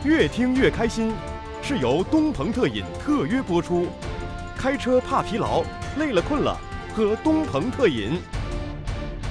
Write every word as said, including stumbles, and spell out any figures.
越听越开心，是由东鹏特饮特约播出。开车怕疲劳，累了困了，喝东鹏特饮。